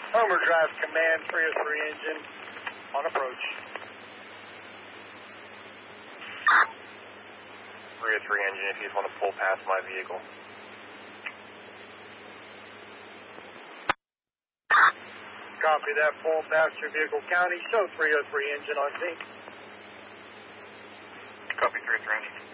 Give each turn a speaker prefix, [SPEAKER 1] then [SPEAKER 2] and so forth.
[SPEAKER 1] Homer Drive Command, 303 engine on approach.
[SPEAKER 2] 303 engine, if you just want to pull past my vehicle.
[SPEAKER 1] Copy that, full passenger vehicle county, show 303 engine on scene.
[SPEAKER 2] Copy 303 engine.